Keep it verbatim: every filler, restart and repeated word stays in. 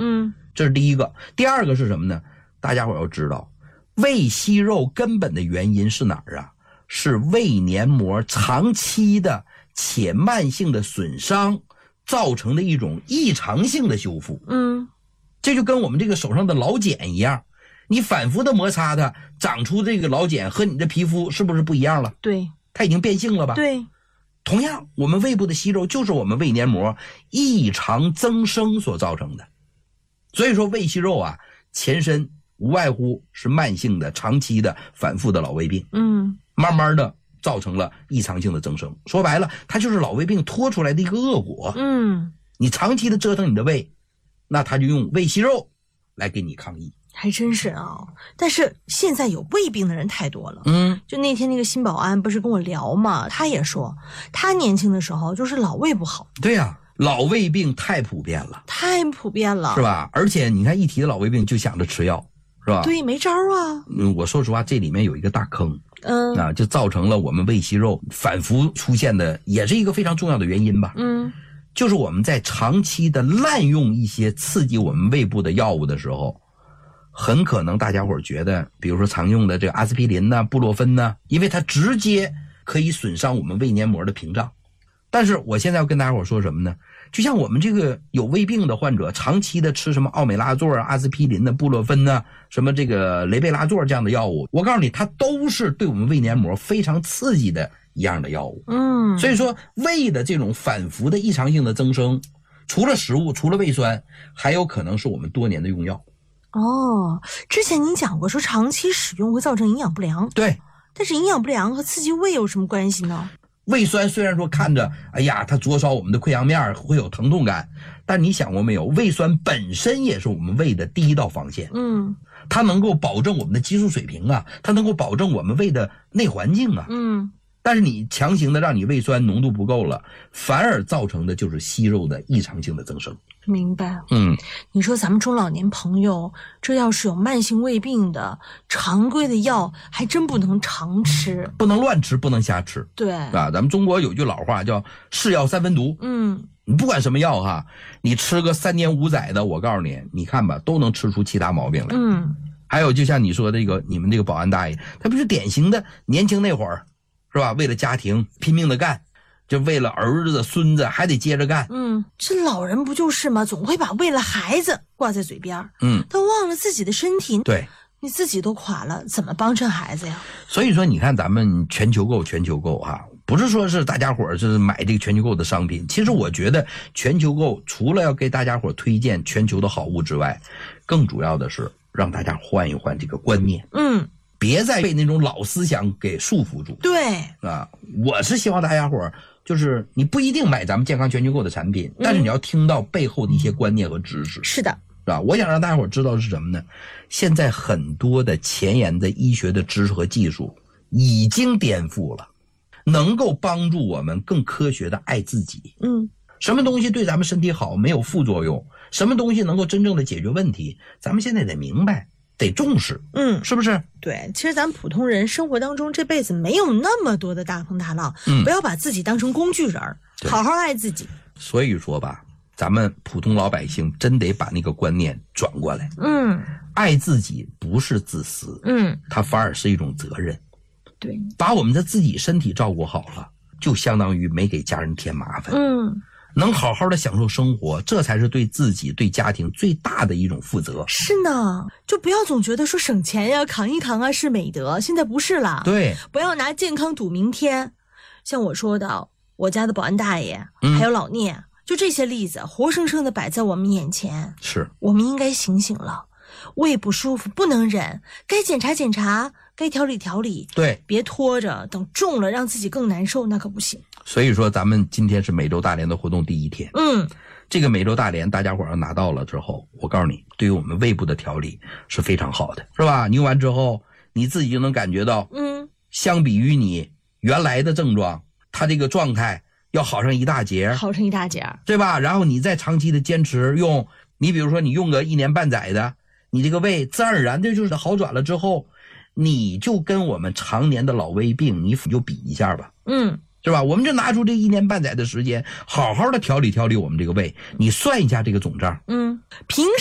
嗯， 这是第一个。第二个是什么呢？大家伙要知道，胃息肉根本的原因是哪儿啊？是胃黏膜长期的且慢性的损伤造成的一种异常性的修复。 嗯， 这就跟我们这个手上的老茧一样，你反复的摩擦它，长出这个老茧和你的皮肤是不是不一样了？ 对， 它已经变性了吧？ 对。 同样，我们胃部的息肉就是我们胃黏膜异常增生所造成的。所以说胃息肉啊，前身无外乎是慢性的、长期的、反复的老胃病。 嗯， 慢慢的造成了异常性的增生。说白了，它就是老胃病拖出来的一个恶果。 嗯， 你长期的折腾你的胃，那它就用胃息肉来给你抗议。 还真是啊，但是现在有胃病的人太多了。 嗯， 就那天那个新保安不是跟我聊嘛，他也说他年轻的时候就是老胃不好。 对呀、啊，老胃病太普遍了， 太普遍了， 是吧？而且你看一提到老胃病就想着吃药，是吧？ 对，没招啊。 嗯，我说实话，这里面有一个大坑。 嗯， 啊，就造成了我们胃息肉反复出现的，也是一个非常重要的原因吧。 嗯， 就是我们在长期的滥用一些刺激我们胃部的药物的时候，很可能大家伙觉得，比如说常用的这个阿司匹林呐、布洛芬呐，因为它直接可以损伤我们胃黏膜的屏障。但是我现在要跟大家伙说什么呢？就像我们这个有胃病的患者，长期的吃什么奥美拉唑啊、阿司匹林的布洛芬呐、什么这个雷贝拉唑这样的药物，我告诉你，它都是对我们胃黏膜非常刺激的一样的药物。 嗯， 所以说胃的这种反复的异常性的增生，除了食物，除了胃酸，还有可能是我们多年的用药。 哦，之前您讲过说长期使用会造成营养不良。 对， 但是营养不良和刺激胃有什么关系呢？ 胃酸虽然说看着，哎呀，它灼烧我们的溃疡面会有疼痛感，但你想过没有，胃酸本身也是我们胃的第一道防线。 嗯， 它能够保证我们的激素水平啊，它能够保证我们胃的内环境啊。 嗯， 但是你强行的让你胃酸浓度不够了，反而造成的就是息肉的异常性的增生。 明白。 嗯， 你说咱们中老年朋友，这要是有慢性胃病的，常规的药还真不能常吃， 不能乱吃，不能瞎吃。 对啊，咱们中国有句老话叫是药三分毒。 嗯， 你不管什么药哈，你吃个三年五载的，我告诉你，你看吧，都能吃出其他毛病来。 嗯， 还有就像你说这个，你们这个保安大爷，他不是典型的年轻那会儿，是吧？为了家庭拼命的干，就为了儿子孙子还得接着干。 嗯，这老人不就是吗？总会把为了孩子挂在嘴边， 嗯， 他忘了自己的身体。 对， 你自己都垮了，怎么帮衬孩子呀？ 所以说你看咱们全球购全球购哈，不是说是大家伙儿是买这个全球购的商品，其实我觉得全球购除了要给大家伙儿推荐全球的好物之外，更主要的是让大家换一换这个观念。 嗯， 别再被那种老思想给束缚住。 对啊，我是希望大家伙儿就是你不一定买咱们健康全球购的产品，嗯，但是你要听到背后的一些观念和知识。 是的， 是吧？我想让大家伙儿知道的是什么呢？现在很多的前沿的医学的知识和技术已经颠覆了，能够帮助我们更科学的爱自己。 嗯， 什么东西对咱们身体好，没有副作用，什么东西能够真正的解决问题，咱们现在得明白，得重视。 嗯， 是不是？ 对，其实咱们普通人生活当中这辈子没有那么多的大风大浪， 嗯， 不要把自己当成工具人，好好爱自己。 所以说吧，咱们普通老百姓真得把那个观念转过来。 嗯， 爱自己不是自私， 嗯， 它反而是一种责任。 对， 把我们的自己身体照顾好了，就相当于没给家人添麻烦。 嗯， 能好好的享受生活，这才是对自己对家庭最大的一种负责。 是呢，就不要总觉得说省钱呀、扛一扛啊是美德，现在不是了。 对， 不要拿健康赌明天。像我说的，我家的保安大爷， 嗯， 还有老聂，就这些例子活生生的摆在我们眼前。 是， 我们应该醒醒了，胃不舒服不能忍，该检查检查，该调理调理。 对， 别拖着等重了让自己更难受，那可不行。 所以说咱们今天是美洲大连的活动第一天。 嗯， 这个美洲大连大家伙儿要拿到了之后，我告诉你，对于我们胃部的调理是非常好的，是吧？你用完之后你自己就能感觉到， 嗯， 相比于你原来的症状，它这个状态要好上一大截， 好上一大截， 对吧？然后你再长期的坚持用，你比如说你用个一年半载的，你这个胃自然而然的就是好转了之后，你就跟我们常年的老胃病你就比一下吧。 嗯， 是吧？我们就拿出这一年半载的时间，好好的调理调理我们这个胃，你算一下这个总账。 嗯，平